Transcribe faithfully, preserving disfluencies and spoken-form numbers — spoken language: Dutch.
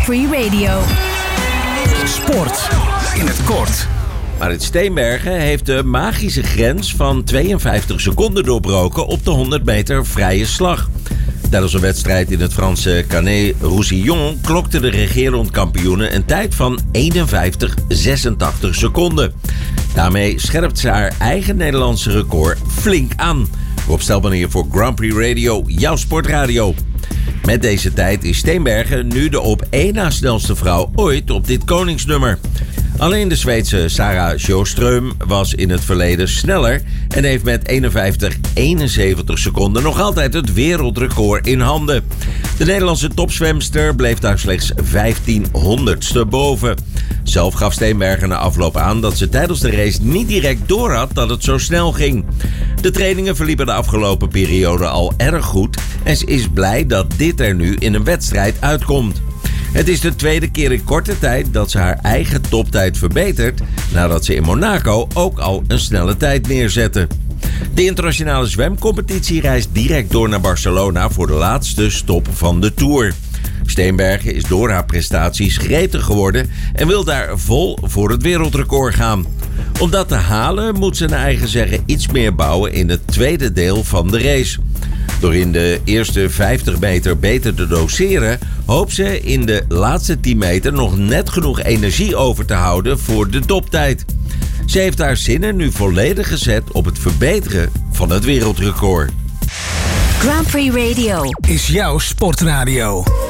Prix Radio. Sport in het kort. Marit Steenbergen heeft de magische grens van tweeënvijftig seconden doorbroken op de honderd meter vrije slag. Tijdens een wedstrijd in het Franse Canet-Roussillon klokte de regerend kampioene een tijd van eenenvijftig zesentachtig seconden. Daarmee scherpt ze haar eigen Nederlandse record flink aan. Rob Stelman hier voor Grand Prix Radio, jouw sportradio. Met deze tijd is Steenbergen nu de op één na snelste vrouw ooit op dit koningsnummer. Alleen de Zweedse Sarah Sjöström was in het verleden sneller en heeft met eenenvijftig eenenzeventig seconden nog altijd het wereldrecord in handen. De Nederlandse topzwemster bleef daar slechts vijftien honderdste boven. Zelf gaf Steenbergen na afloop aan dat ze tijdens de race niet direct doorhad dat het zo snel ging. De trainingen verliepen de afgelopen periode al erg goed en ze is blij dat dit er nu in een wedstrijd uitkomt. Het is de tweede keer in korte tijd dat ze haar eigen toptijd verbetert, nadat ze in Monaco ook al een snelle tijd neerzette. De internationale zwemcompetitie reist direct door naar Barcelona voor de laatste stop van de Tour. Steenbergen is door haar prestaties gretig geworden en wil daar vol voor het wereldrecord gaan. Om dat te halen moet ze naar eigen zeggen iets meer bouwen in het tweede deel van de race. Door in de eerste vijftig meter beter te doseren, hoopt ze in de laatste tien meter nog net genoeg energie over te houden voor de toptijd. Ze heeft haar zinnen nu volledig gezet op het verbeteren van het wereldrecord. Grand Prix Radio Is jouw sportradio.